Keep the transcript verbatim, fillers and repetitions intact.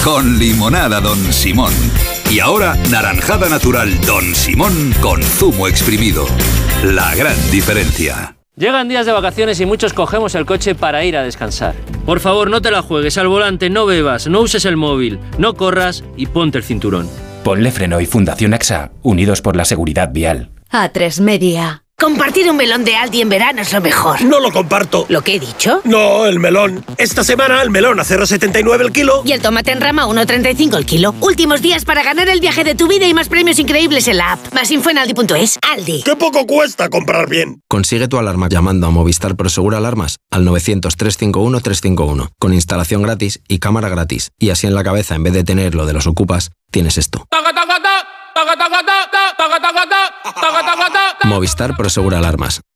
con limonada Don Simón. Y ahora, naranjada natural Don Simón con zumo exprimido. La gran diferencia. Llegan días de vacaciones y muchos cogemos el coche para ir a descansar. Por favor, no te la juegues al volante, no bebas, no uses el móvil, no corras y ponte el cinturón. Ponle Freno y Fundación AXA, unidos por la seguridad vial. A tres Media. Compartir un melón de Aldi en verano es lo mejor. No lo comparto. ¿Lo que he dicho? No, el melón. Esta semana el melón a cero coma setenta y nueve el kilo. Y el tomate en rama a uno coma treinta y cinco el kilo. Últimos días para ganar el viaje de tu vida y más premios increíbles en la app. Más info en aldi punto es. Aldi. ¡Qué poco cuesta comprar bien! Consigue tu alarma llamando a Movistar Prosegur Alarmas al novecientos, trescientos cincuenta y uno, trescientos cincuenta y uno. Con instalación gratis y cámara gratis. Y así en la cabeza, en vez de tener lo de los ocupas, tienes esto. Movistar Prosegur Alarmas.